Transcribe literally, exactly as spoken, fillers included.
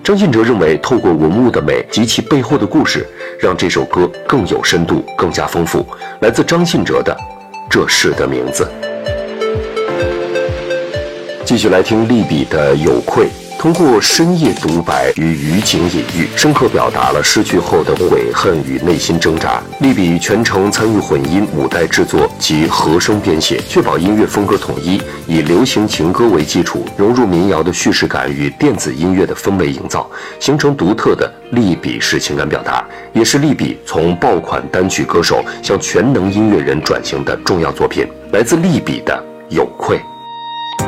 张信哲认为，透过文物的美及其背后的故事，让这首歌更有深度，更加丰富。来自张信哲的《这是的名字》。继续来听利比的《有愧》。通过深夜独白与余情隐喻，深刻表达了失去后的悔恨与内心挣扎。利比全程参与混音、舞台制作及和声编写，确保音乐风格统一，以流行情歌为基础，融入民谣的叙事感与电子音乐的氛围营造，形成独特的利比式情感表达，也是利比从爆款单曲歌手向全能音乐人转型的重要作品。来自利比的《有愧》。